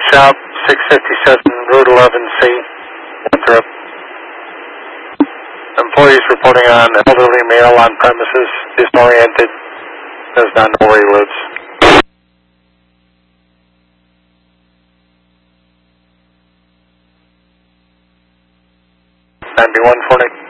shop, 657 Route 11C, Winthrop. Employees reporting on elderly male on premises, disoriented, does not know where he lives. 9140.